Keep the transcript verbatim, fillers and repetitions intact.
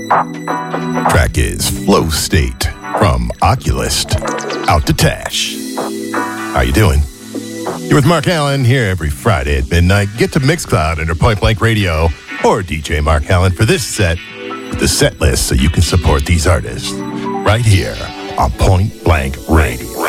Track is Flow State from Oculist. Out to Tash. How you doing? You're with Mark Allen here every Friday at midnight. Get to Mixcloud under Point Blank Radio or D J Mark Allen for this set with the set list so you can support these artists right here on Point Blank Radio.